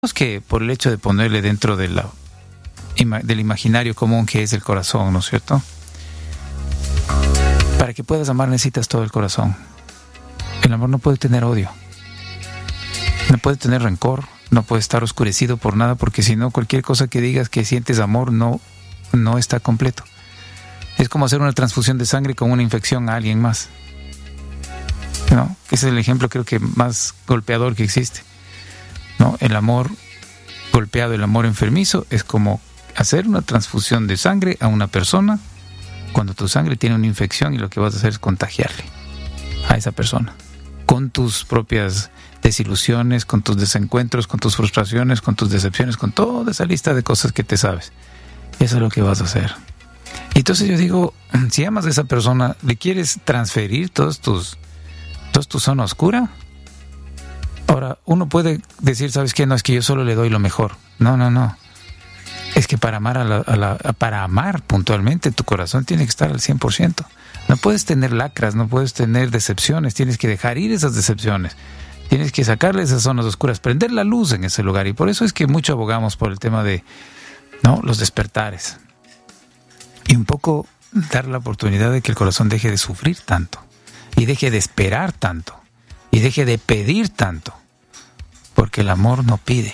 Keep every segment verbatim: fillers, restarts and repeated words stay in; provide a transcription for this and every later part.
que por el hecho de ponerle dentro de la, del imaginario común que es el corazón, ¿no es cierto? Para que puedas amar necesitas todo el corazón. El amor no puede tener odio, no puede tener rencor, no puede estar oscurecido por nada, porque si no, cualquier cosa que digas que sientes amor no, no está completo. Es como hacer una transfusión de sangre con una infección a alguien más, ¿no? Ese es el ejemplo, creo que más golpeador que existe, ¿no? El amor golpeado, el amor enfermizo, es como hacer una transfusión de sangre a una persona cuando tu sangre tiene una infección y lo que vas a hacer es contagiarle a esa persona con tus propias desilusiones, con tus desencuentros, con tus frustraciones, con tus decepciones, con toda esa lista de cosas que te sabes. Eso es lo que vas a hacer. Y entonces yo digo, si amas a esa persona, ¿le quieres transferir todos tus, toda tu zona oscura? Ahora, uno puede decir, ¿sabes qué? No, es que yo solo le doy lo mejor. No, no, no. Es que para amar, a la, a la, para amar puntualmente, tu corazón tiene que estar al cien por ciento. No puedes tener lacras, no puedes tener decepciones, tienes que dejar ir esas decepciones. Tienes que sacarle esas zonas oscuras, prender la luz en ese lugar. Y por eso es que mucho abogamos por el tema de, ¿no?, los despertares. Y un poco dar la oportunidad de que el corazón deje de sufrir tanto. Y deje de esperar tanto. Y deje de pedir tanto. Porque el amor no pide.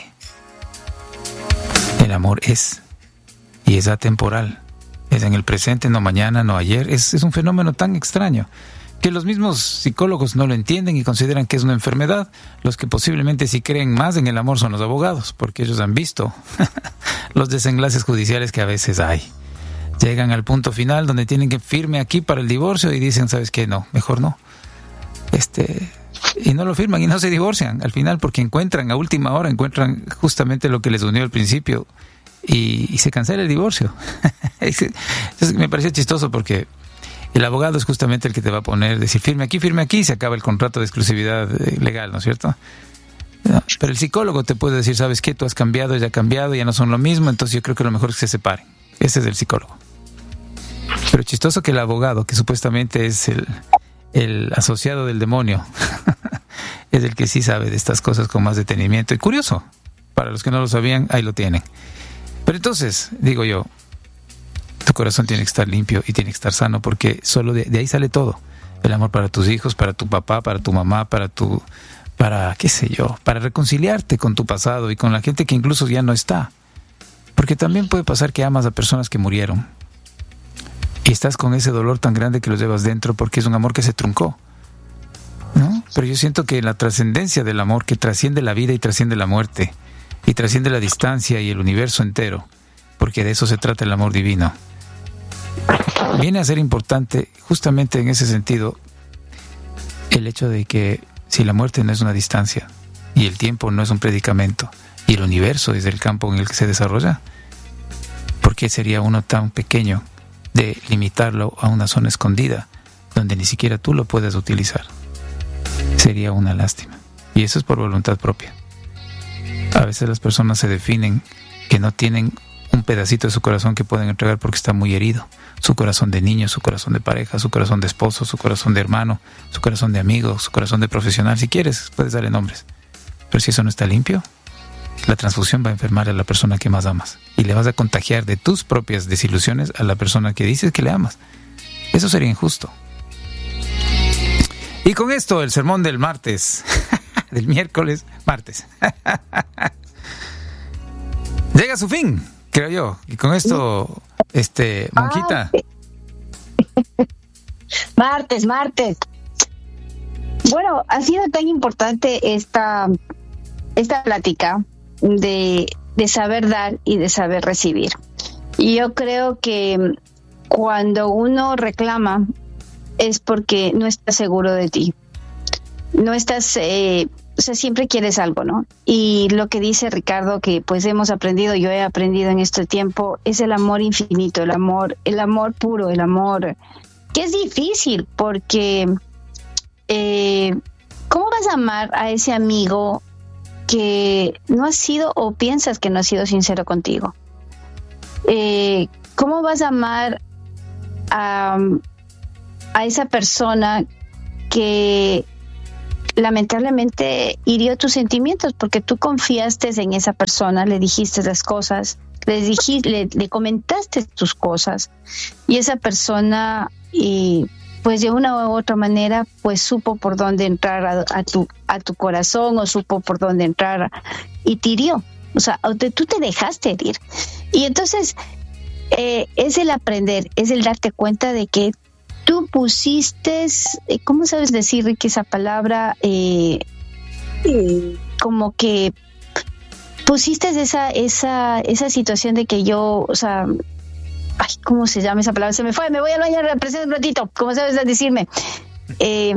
El amor es. Y es atemporal. Es en el presente, no mañana, no ayer. Es, es un fenómeno tan extraño que los mismos psicólogos no lo entienden y consideran que es una enfermedad. Los que posiblemente sí creen más en el amor son los abogados, porque ellos han visto los desenlaces judiciales que a veces hay. Llegan al punto final donde tienen que firme aquí para el divorcio y dicen, ¿sabes qué? No, mejor no. Este, y no lo firman y no se divorcian al final, porque encuentran a última hora, encuentran justamente lo que les unió al principio y, y se cancela el divorcio. Entonces, me pareció chistoso porque el abogado es justamente el que te va a poner, decir, firme aquí, firme aquí, y se acaba el contrato de exclusividad legal, ¿no es cierto? No, pero el psicólogo te puede decir, ¿sabes qué? Tú has cambiado, ya ha cambiado, ya no son lo mismo, entonces yo creo que lo mejor es que se separen. Ese es el psicólogo. Pero chistoso que el abogado, que supuestamente es el, el asociado del demonio, es el que sí sabe de estas cosas con más detenimiento. Y curioso, para los que no lo sabían, ahí lo tienen. Pero entonces, digo yo, tu corazón tiene que estar limpio y tiene que estar sano, porque solo de, de ahí sale todo. El amor para tus hijos, para tu papá, para tu mamá, para tu, para qué sé yo, para reconciliarte con tu pasado y con la gente que incluso ya no está. Porque también puede pasar que amas a personas que murieron y estás con ese dolor tan grande que los llevas dentro porque es un amor que se truncó, ¿no? Pero yo siento que la trascendencia del amor, que trasciende la vida y trasciende la muerte y trasciende la distancia y el universo entero, porque de eso se trata el amor divino, viene a ser importante justamente en ese sentido el hecho de que si la muerte no es una distancia y el tiempo no es un predicamento y el universo es el campo en el que se desarrolla, ¿por qué sería uno tan pequeño de limitarlo a una zona escondida donde ni siquiera tú lo puedes utilizar? Sería una lástima. Y eso es por voluntad propia. A veces las personas se definen que no tienen un pedacito de su corazón que pueden entregar porque está muy herido. Su corazón de niño, su corazón de pareja, su corazón de esposo, su corazón de hermano, su corazón de amigo, su corazón de profesional. Si quieres, puedes darle nombres. Pero si eso no está limpio, la transfusión va a enfermar a la persona que más amas. Y le vas a contagiar de tus propias desilusiones a la persona que dices que le amas. Eso sería injusto. Y con esto, el sermón del martes, del miércoles, martes, llega a su fin, creo yo. Y con esto, este, monjita. Martes, martes. Bueno, ha sido tan importante esta, esta plática de, de saber dar y de saber recibir. Y yo creo que cuando uno reclama es porque no estás seguro de ti. No estás... Eh, O sea, siempre quieres algo, ¿no? Y lo que dice Ricardo, que pues hemos aprendido, yo he aprendido en este tiempo, es el amor infinito, el amor, el amor puro, el amor que es difícil, porque eh, ¿cómo vas a amar a ese amigo que no ha sido o piensas que no ha sido sincero contigo? Eh, ¿Cómo vas a amar a, a esa persona que lamentablemente hirió tus sentimientos porque tú confiaste en esa persona, le dijiste las cosas, le, dijiste, le, le comentaste tus cosas y esa persona y pues de una u otra manera pues supo por dónde entrar a, a tu a tu corazón o supo por dónde entrar y te hirió. O sea, tú te dejaste herir. Y entonces eh, es el aprender, es el darte cuenta de que tú pusiste, ¿cómo sabes decir, Ricky, esa palabra? Eh, eh, como que pusiste esa, esa, esa situación de que yo, o sea, ay, ¿cómo se llama esa palabra? Se me fue, me voy al baño, presente un ratito, ¿cómo sabes decirme? Eh,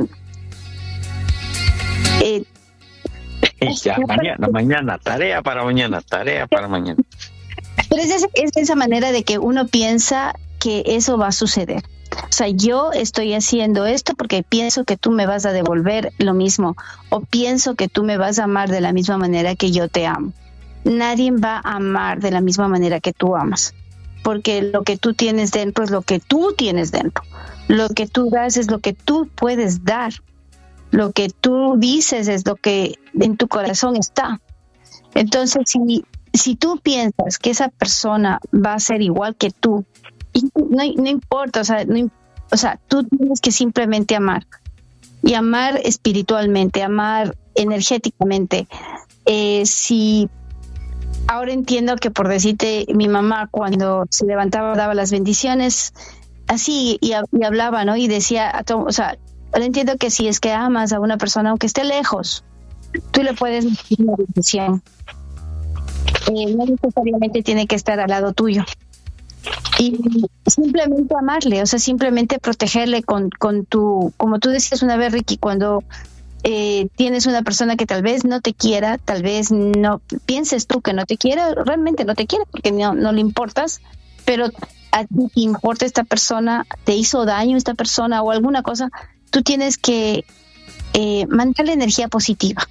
eh, ya, mañana, mañana, tarea para mañana, tarea para mañana. Pero es, es esa manera de que uno piensa que eso va a suceder. O sea, yo estoy haciendo esto porque pienso que tú me vas a devolver lo mismo o pienso que tú me vas a amar de la misma manera que yo te amo. Nadie va a amar de la misma manera que tú amas, porque lo que tú tienes dentro es lo que tú tienes dentro. Lo que tú das es lo que tú puedes dar. Lo que tú dices es lo que en tu corazón está. Entonces, si, si tú piensas que esa persona va a ser igual que tú, no, no importa, o sea, no, o sea, tú tienes que simplemente amar. Y amar espiritualmente, amar energéticamente. Eh, si ahora entiendo que, por decirte, mi mamá cuando se levantaba daba las bendiciones, así, y, y hablaba, ¿no? Y decía, a todo, o sea, ahora entiendo que si es que amas a una persona, aunque esté lejos, tú le puedes decir una bendición. Eh, no necesariamente tiene que estar al lado tuyo. Y simplemente amarle, o sea, simplemente protegerle con, con tu, como tú decías una vez, Ricky, cuando eh, tienes una persona que tal vez no te quiera, tal vez no pienses tú que no te quiere, realmente no te quiere porque no, no le importas, pero a ti te importa esta persona, te hizo daño esta persona o alguna cosa, tú tienes que eh, mandarle energía positiva.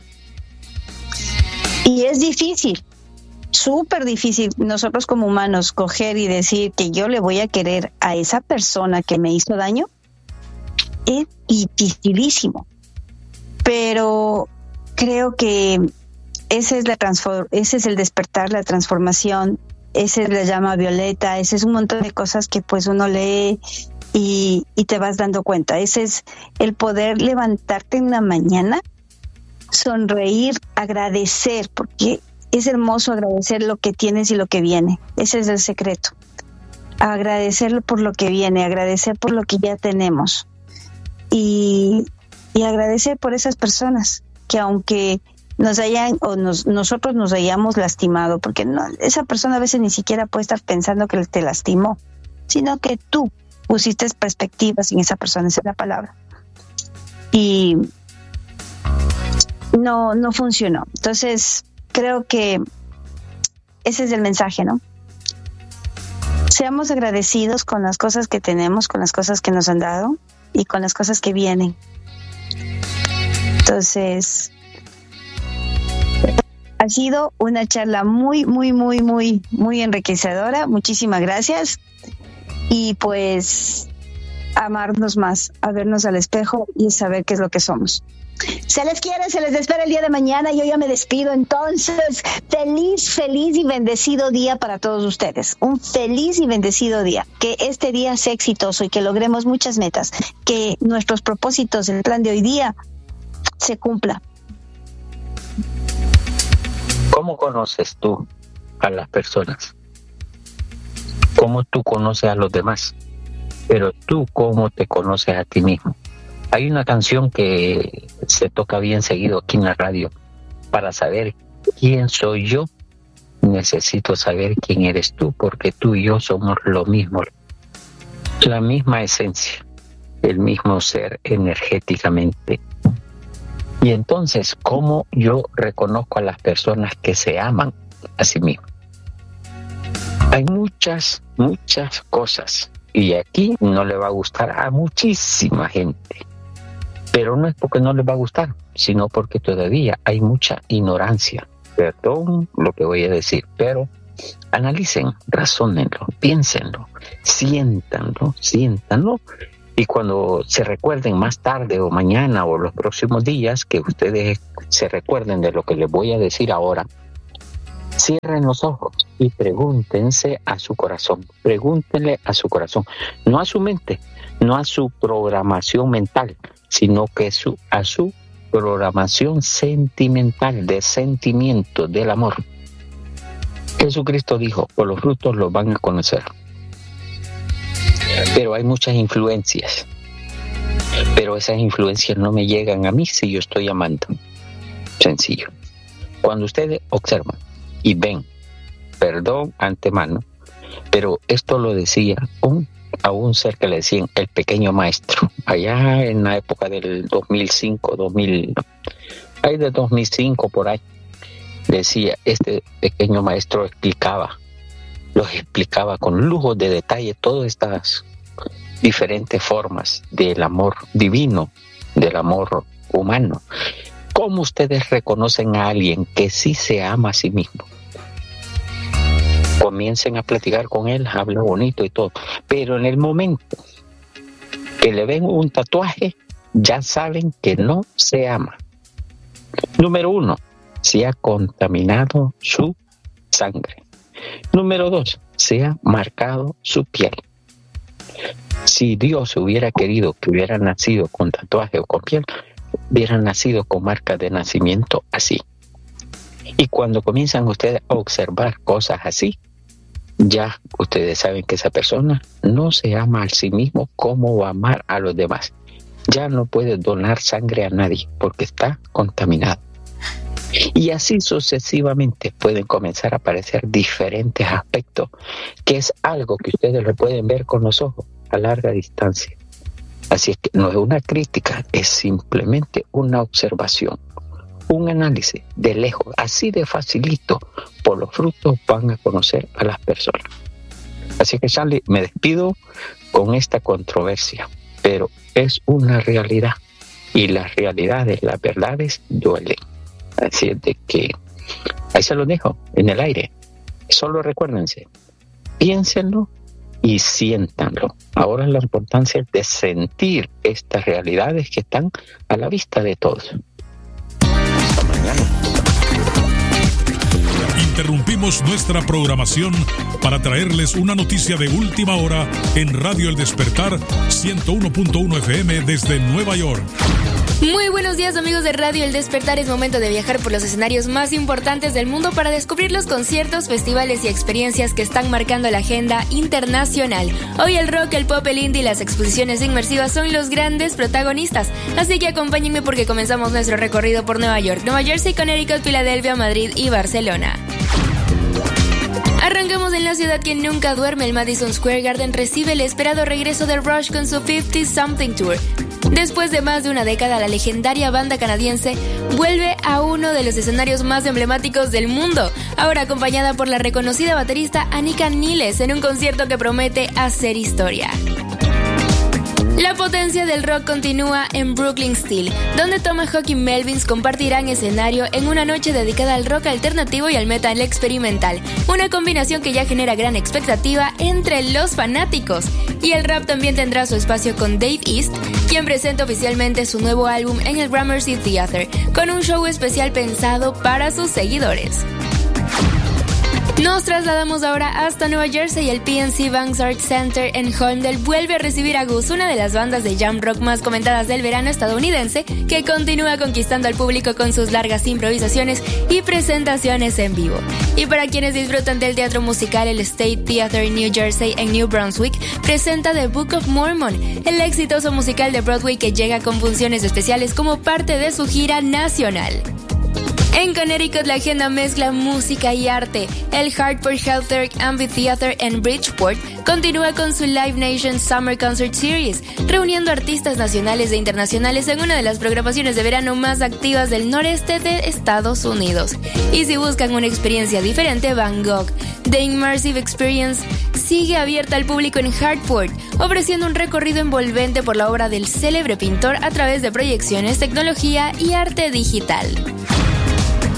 Y es difícil, súper difícil nosotros como humanos coger y decir que yo le voy a querer a esa persona que me hizo daño. Es dificilísimo. Pero creo que ese es, la transform- ese es el despertar, la transformación, ese es la llama violeta, ese es un montón de cosas que pues uno lee y, y te vas dando cuenta. Ese es el poder levantarte en la mañana, sonreír, agradecer, porque es hermoso agradecer lo que tienes y lo que viene. Ese es el secreto. Agradecerlo por lo que viene, agradecer por lo que ya tenemos. Y, y agradecer por esas personas que aunque nos hayan o nos, nosotros nos hayamos lastimado, porque no, esa persona a veces ni siquiera puede estar pensando que te lastimó, sino que tú pusiste perspectivas en esa persona, esa es la palabra. Y no, no funcionó. Entonces, creo que ese es el mensaje, ¿no? Seamos agradecidos con las cosas que tenemos, con las cosas que nos han dado y con las cosas que vienen. Entonces, ha sido una charla muy, muy, muy, muy, muy enriquecedora. Muchísimas gracias. Y pues, amarnos más, a vernos al espejo y saber qué es lo que somos. Se les quiere, se les espera el día de mañana. Yo ya me despido. Entonces, feliz, feliz y bendecido día para todos ustedes. Un feliz y bendecido día. Que este día sea exitoso y que logremos muchas metas. Que nuestros propósitos, el plan de hoy día, se cumpla. ¿Cómo conoces tú a las personas? ¿Cómo tú conoces a los demás? Pero tú, ¿cómo te conoces a ti mismo? Hay una canción que se toca bien seguido aquí en la radio. Para saber quién soy yo, necesito saber quién eres tú, porque tú y yo somos lo mismo, la misma esencia, el mismo ser energéticamente. Y entonces, ¿cómo yo reconozco a las personas que se aman a sí mismos? Hay muchas, muchas cosas, y aquí no le va a gustar a muchísima gente. Pero no es porque no les va a gustar, sino porque todavía hay mucha ignorancia. Perdón lo que voy a decir, pero analicen, razónenlo, piénsenlo, siéntanlo, siéntanlo Y cuando se recuerden más tarde o mañana o los próximos días, que ustedes se recuerden de lo que les voy a decir ahora, cierren los ojos y pregúntense a su corazón. Pregúntenle a su corazón, no a su mente, no a su programación mental, sino que su, a su programación sentimental, de sentimiento, del amor. Jesucristo dijo, por los frutos los van a conocer. Pero hay muchas influencias. Pero esas influencias no me llegan a mí si yo estoy amando. Sencillo. Cuando ustedes observan y ven, perdón antemano, pero esto lo decía un, a un ser que le decían el pequeño maestro, allá en la época del dos mil cinco, dos mil, ahí de dos mil cinco por ahí, decía, este pequeño maestro explicaba, los explicaba con lujo de detalle todas estas diferentes formas del amor divino, del amor humano. ¿Cómo ustedes reconocen a alguien que sí se ama a sí mismo? Comiencen a platicar con él, habla bonito y todo, pero en el momento que le ven un tatuaje, ya saben que no se ama. Número uno, se ha contaminado su sangre. Número dos, se ha marcado su piel. Si Dios hubiera querido que hubiera nacido con tatuaje o con piel, hubiera nacido con marca de nacimiento así. Y cuando comienzan ustedes a observar cosas así, ya ustedes saben que esa persona no se ama a sí mismo como va a amar a los demás. Ya no puede donar sangre a nadie porque está contaminado. Y así sucesivamente pueden comenzar a aparecer diferentes aspectos, que es algo que ustedes lo pueden ver con los ojos a larga distancia. Así es que no es una crítica, es simplemente una observación, un análisis de lejos, así de facilito. Por los frutos van a conocer a las personas. Así que, Charlie, me despido con esta controversia, pero es una realidad y las realidades, las verdades duelen. Así es de que ahí se lo dejo en el aire. Solo recuérdense, piénsenlo y siéntanlo. Ahora la importancia es de sentir estas realidades que están a la vista de todos. Hasta mañana. Interrumpimos nuestra programación para traerles una noticia de última hora en Radio El Despertar ciento uno punto uno F M desde Nueva York. Muy buenos días, amigos de Radio El Despertar. Es momento de viajar por los escenarios más importantes del mundo para descubrir los conciertos, festivales y experiencias que están marcando la agenda internacional. Hoy el rock, el pop, el indie y las exposiciones inmersivas son los grandes protagonistas. Así que acompáñenme porque comenzamos nuestro recorrido por Nueva York, Nueva Jersey, Connecticut, Filadelfia, Madrid y Barcelona. Arrancamos en la ciudad que nunca duerme. El Madison Square Garden recibe el esperado regreso de Rush con su cincuenta Something Tour. Después de más de una década, la legendaria banda canadiense vuelve a uno de los escenarios más emblemáticos del mundo, ahora acompañada por la reconocida baterista Annika Niles en un concierto que promete hacer historia. La potencia del rock continúa en Brooklyn Steel, donde Tomahawk y Melvins compartirán escenario en una noche dedicada al rock alternativo y al metal experimental, una combinación que ya genera gran expectativa entre los fanáticos. Y el rap también tendrá su espacio con Dave East, quien presenta oficialmente su nuevo álbum en el Gramercy Theatre, con un show especial pensado para sus seguidores. Nos trasladamos ahora hasta Nueva Jersey y el P N C Banks Arts Center en Holmdel vuelve a recibir a Goose, una de las bandas de jam rock más comentadas del verano estadounidense, que continúa conquistando al público con sus largas improvisaciones y presentaciones en vivo. Y para quienes disfrutan del teatro musical, el State Theatre en New Jersey en New Brunswick presenta The Book of Mormon, el exitoso musical de Broadway que llega con funciones especiales como parte de su gira nacional. En Connecticut, la agenda mezcla música y arte. El Hartford Healthcare Amphitheater en Bridgeport continúa con su Live Nation Summer Concert Series, reuniendo artistas nacionales e internacionales en una de las programaciones de verano más activas del noreste de Estados Unidos. Y si buscan una experiencia diferente, Van Gogh, The Immersive Experience, sigue abierta al público en Hartford, ofreciendo un recorrido envolvente por la obra del célebre pintor a través de proyecciones, tecnología y arte digital.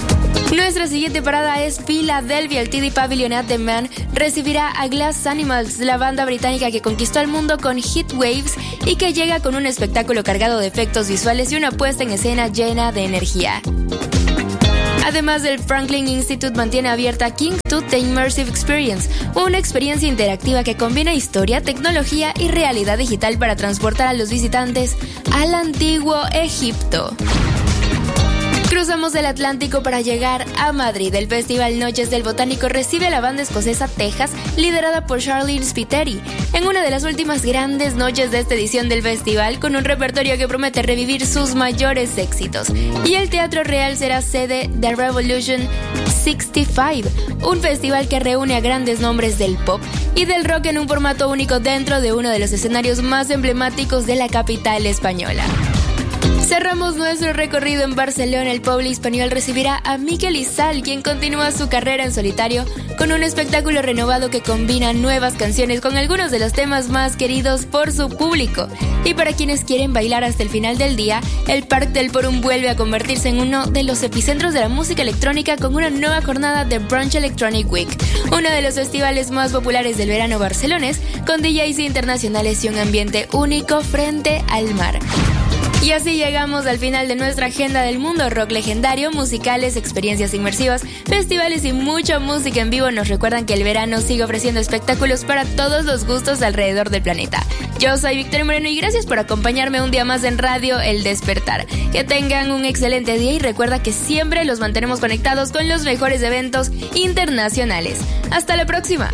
Nuestra siguiente parada es Filadelfia. El T D Pavilion at the Man recibirá a Glass Animals, la banda británica que conquistó al mundo con Heat Waves y que llega con un espectáculo cargado de efectos visuales y una puesta en escena llena de energía. Además, el Franklin Institute mantiene abierta King Tut The Immersive Experience, una experiencia interactiva que combina historia, tecnología y realidad digital para transportar a los visitantes al antiguo Egipto. Cruzamos el Atlántico para llegar a Madrid. El Festival Noches del Botánico recibe a la banda escocesa Texas, liderada por Charlene Spiteri, en una de las últimas grandes noches de esta edición del festival, con un repertorio que promete revivir sus mayores éxitos. Y el Teatro Real será sede de Revolution sesenta y cinco, un festival que reúne a grandes nombres del pop y del rock en un formato único dentro de uno de los escenarios más emblemáticos de la capital española. Cerramos nuestro recorrido en Barcelona. El Poble Español recibirá a Miquel Izal, quien continúa su carrera en solitario con un espectáculo renovado que combina nuevas canciones con algunos de los temas más queridos por su público. Y para quienes quieren bailar hasta el final del día, el Parc del Forum vuelve a convertirse en uno de los epicentros de la música electrónica con una nueva jornada de Brunch Electronic Week, uno de los festivales más populares del verano barcelonés, con D Js internacionales y un ambiente único frente al mar. Y así llegamos al final de nuestra agenda del mundo rock legendario. Musicales, experiencias inmersivas, festivales y mucha música en vivo nos recuerdan que el verano sigue ofreciendo espectáculos para todos los gustos alrededor del planeta. Yo soy Victoria Moreno y gracias por acompañarme un día más en Radio El Despertar. Que tengan un excelente día y recuerda que siempre los mantenemos conectados con los mejores eventos internacionales. Hasta la próxima.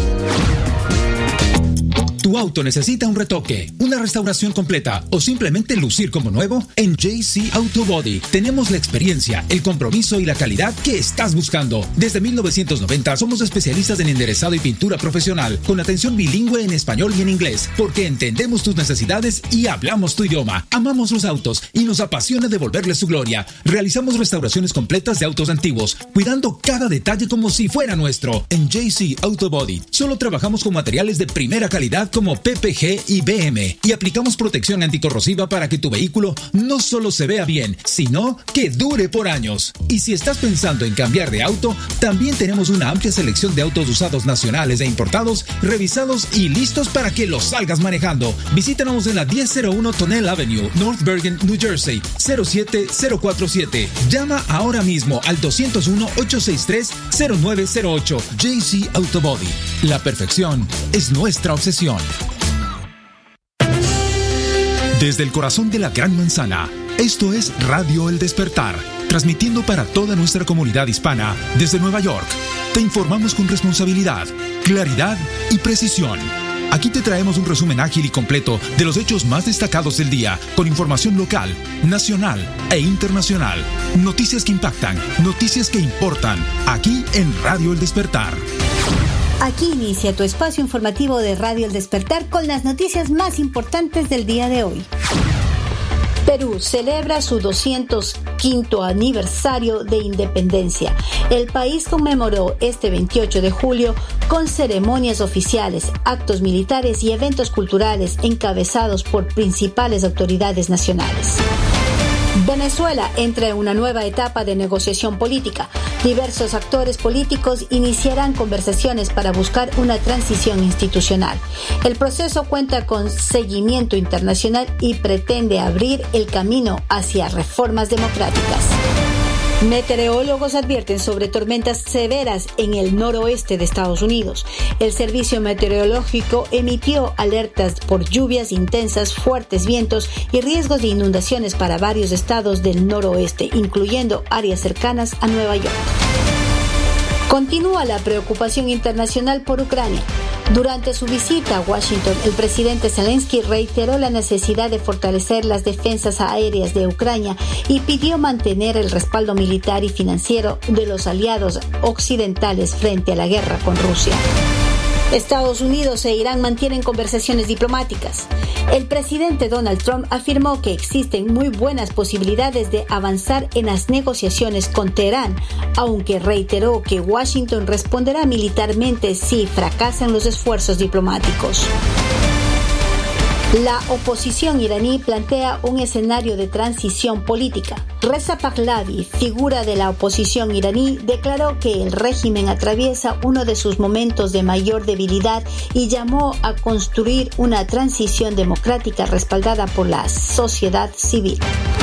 ¿Tu auto necesita un retoque, una restauración completa o simplemente lucir como nuevo? En J C Auto Body tenemos la experiencia, el compromiso y la calidad que estás buscando. Desde mil novecientos noventa somos especialistas en enderezado y pintura profesional, con atención bilingüe en español y en inglés, porque entendemos tus necesidades y hablamos tu idioma. Amamos los autos y nos apasiona devolverles su gloria. Realizamos restauraciones completas de autos antiguos, cuidando cada detalle como si fuera nuestro. En J C Auto Body solo trabajamos con materiales de primera calidad como P P G y B M y aplicamos protección anticorrosiva para que tu vehículo no solo se vea bien, sino que dure por años. Y si estás pensando en cambiar de auto, también tenemos una amplia selección de autos usados nacionales e importados, revisados y listos para que los salgas manejando. Visítanos en la diez cero uno Tonnelle Avenue, North Bergen, New Jersey, cero siete cero cuatro siete. Llama ahora mismo al dos cero uno, ocho seis tres, cero nueve cero ocho. J C Auto Body. La perfección es nuestra obsesión. Desde el corazón de la Gran Manzana, esto es Radio El Despertar, transmitiendo para toda nuestra comunidad hispana desde Nueva York. Te informamos con responsabilidad, claridad y precisión. Aquí te traemos un resumen ágil y completo de los hechos más destacados del día, con información local, nacional e internacional. Noticias que impactan, noticias que importan, aquí en Radio El Despertar. Aquí inicia tu espacio informativo de Radio El Despertar con las noticias más importantes del día de hoy. Perú celebra su doscientos quinto aniversario de independencia. El país conmemoró este veintiocho de julio con ceremonias oficiales, actos militares y eventos culturales encabezados por principales autoridades nacionales. Venezuela entra en una nueva etapa de negociación política. Diversos actores políticos iniciarán conversaciones para buscar una transición institucional. El proceso cuenta con seguimiento internacional y pretende abrir el camino hacia reformas democráticas. Meteorólogos advierten sobre tormentas severas en el noroeste de Estados Unidos. El Servicio Meteorológico emitió alertas por lluvias intensas, fuertes vientos y riesgos de inundaciones para varios estados del noroeste, incluyendo áreas cercanas a Nueva York. Continúa la preocupación internacional por Ucrania. Durante su visita a Washington, el presidente Zelensky reiteró la necesidad de fortalecer las defensas aéreas de Ucrania y pidió mantener el respaldo militar y financiero de los aliados occidentales frente a la guerra con Rusia. Estados Unidos e Irán mantienen conversaciones diplomáticas. El presidente Donald Trump afirmó que existen muy buenas posibilidades de avanzar en las negociaciones con Teherán, aunque reiteró que Washington responderá militarmente si fracasan los esfuerzos diplomáticos. La oposición iraní plantea un escenario de transición política. Reza Pahlavi, figura de la oposición iraní, declaró que el régimen atraviesa uno de sus momentos de mayor debilidad y llamó a construir una transición democrática respaldada por la sociedad civil.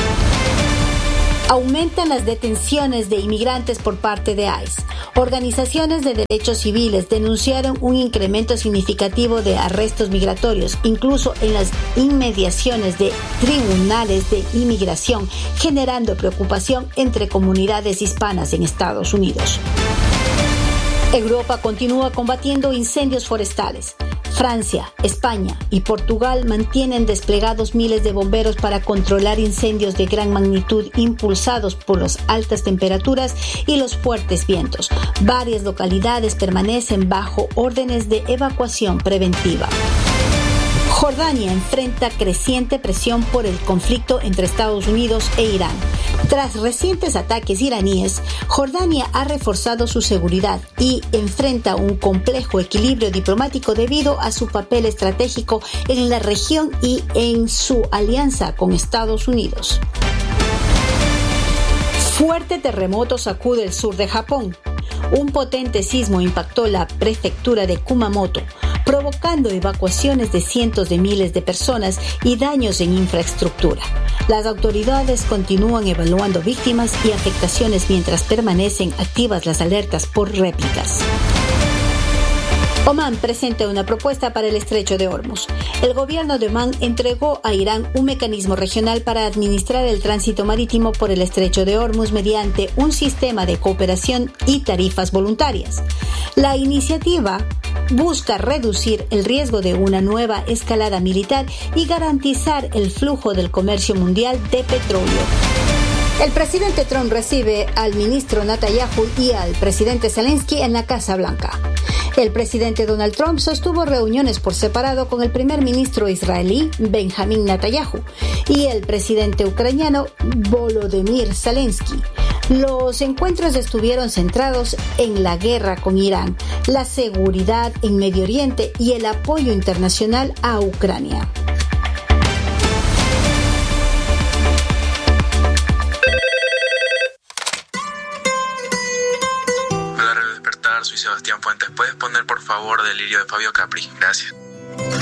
Aumentan las detenciones de inmigrantes por parte de I C E. Organizaciones de derechos civiles denunciaron un incremento significativo de arrestos migratorios, incluso en las inmediaciones de tribunales de inmigración, generando preocupación entre comunidades hispanas en Estados Unidos. Europa continúa combatiendo incendios forestales. Francia, España y Portugal mantienen desplegados miles de bomberos para controlar incendios de gran magnitud impulsados por las altas temperaturas y los fuertes vientos. Varias localidades permanecen bajo órdenes de evacuación preventiva. Jordania enfrenta creciente presión por el conflicto entre Estados Unidos e Irán. Tras recientes ataques iraníes, Jordania ha reforzado su seguridad y enfrenta un complejo equilibrio diplomático debido a su papel estratégico en la región y en su alianza con Estados Unidos. Fuerte terremoto sacude el sur de Japón. Un potente sismo impactó la prefectura de Kumamoto, provocando evacuaciones de cientos de miles de personas y daños en infraestructura. Las autoridades continúan evaluando víctimas y afectaciones mientras permanecen activas las alertas por réplicas. Omán presenta una propuesta para el estrecho de Hormuz. El gobierno de Omán entregó a Irán un mecanismo regional para administrar el tránsito marítimo por el estrecho de Hormuz mediante un sistema de cooperación y tarifas voluntarias. La iniciativa busca reducir el riesgo de una nueva escalada militar y garantizar el flujo del comercio mundial de petróleo. El presidente Trump recibe al ministro Netanyahu y al presidente Zelensky en la Casa Blanca. El presidente Donald Trump sostuvo reuniones por separado con el primer ministro israelí Benjamin Netanyahu y el presidente ucraniano Volodymyr Zelensky. Los encuentros estuvieron centrados en la guerra con Irán, la seguridad en Medio Oriente y el apoyo internacional a Ucrania. Soy Sebastián Fuentes. ¿Puedes poner por favor Delirio de Fabio Capri? Gracias.